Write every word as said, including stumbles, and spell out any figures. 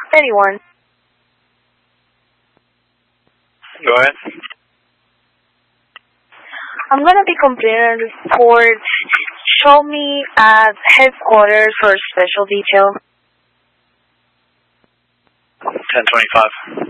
Anyone. Go ahead. I'm going to be completing a report. Show me at headquarters for special detail. ten twenty-five.